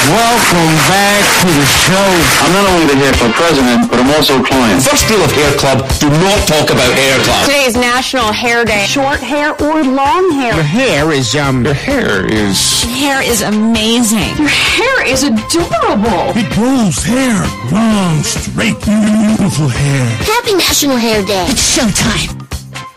Welcome back to the show. I'm not only the hair club president, but I'm also a client. First rule of Hair Club, do not talk about Hair Club. Today is National Hair Day. Short hair or long hair? Your hair is, Your hair is amazing. Your hair is adorable. It grows hair. Long, straight, beautiful hair. Happy National Hair Day. It's showtime.